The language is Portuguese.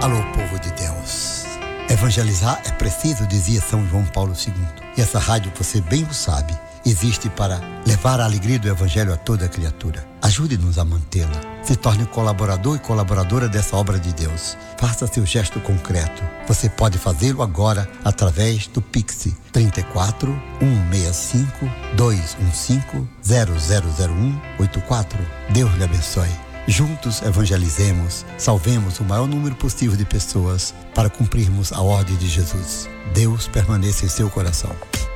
Alô, povo de Deus. Evangelizar é preciso, dizia São João Paulo II. E essa rádio, você bem o sabe, existe para levar a alegria do Evangelho a toda criatura. Ajude-nos a mantê-la. Se torne colaborador e colaboradora dessa obra de Deus. Faça seu gesto concreto. Você pode fazê-lo agora através do Pix 34 165 215 000184. Deus lhe abençoe. Juntos evangelizemos, salvemos o maior número possível de pessoas para cumprirmos a ordem de Jesus. Deus permaneça em seu coração.